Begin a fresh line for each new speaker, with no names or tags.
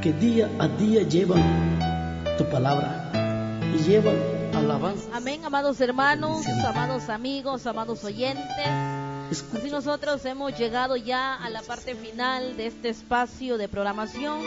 que día a día llevan tu palabra y llevan alabanza.
Amén, amados hermanos, amados amigos, amados oyentes. Así nosotros hemos llegado ya a la parte final de este espacio de programación.